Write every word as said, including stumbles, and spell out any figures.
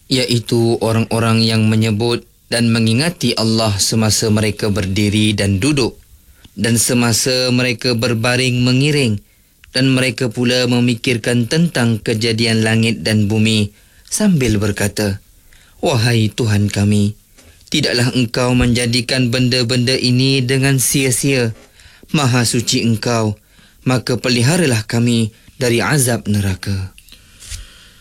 iaitu orang-orang yang menyebut dan mengingati Allah semasa mereka berdiri dan duduk, dan semasa mereka berbaring mengiring, dan mereka pula memikirkan tentang kejadian langit dan bumi sambil berkata, "Wahai Tuhan kami, tidaklah Engkau menjadikan benda-benda ini dengan sia-sia. Maha suci Engkau, maka peliharalah kami dari azab neraka."